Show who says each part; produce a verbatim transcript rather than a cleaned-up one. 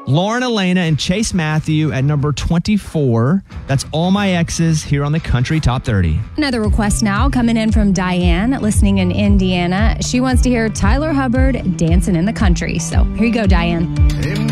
Speaker 1: Lauren Elena and Chase Matthew at number twenty-four. That's All My Exes here on the Country Top thirty.
Speaker 2: Another request now coming in from Diane, listening in Indiana. She wants to hear Tyler Hubbard, Dancing in the Country. So here you go, Diane.